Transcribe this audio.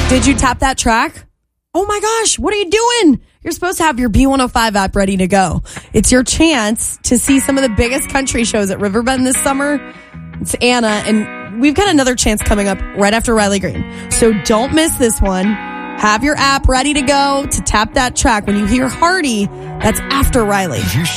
Did you tap that track? Oh my gosh, what are you doing? You're supposed to have your B105 app ready to go. It's your chance to see some of the biggest country shows at Riverbend this summer. It's Anna, and we've got another chance coming up right after Riley Green. So don't miss this one. Have your app ready to go to tap that track. When you hear Hardy, that's after Riley.